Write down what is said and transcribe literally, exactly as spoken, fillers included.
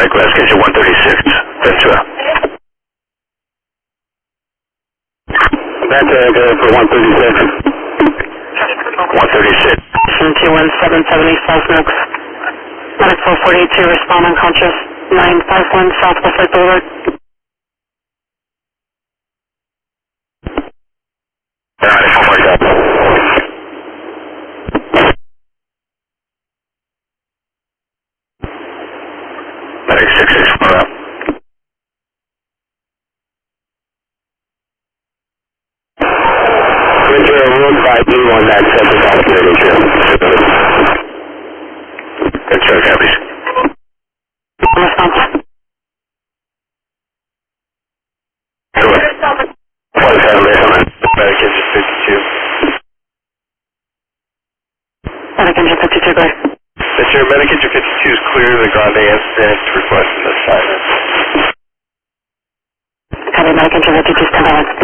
Glass Kitchen one thirty-six, Ventura. Ventura, go for one thirty-seven. one thirty-six. two one seven seven eight Falls Oaks. Medic four forty-two, respond unconscious. nine five one Southwest Lake Boulevard. Alright, four forty-seven. Medic six six four up. Ventura, room five blue on that seven five thirty-two. Ventura, copies. Response. Go ahead. forty-seven, based on that. Medic engine fifty-two. Medic engine fifty-two, go ahead. Ventura, Medic engine fifty-two is clear to the Grande incident, requesting assignment. Copy, Medic engine fifty-two, stand by.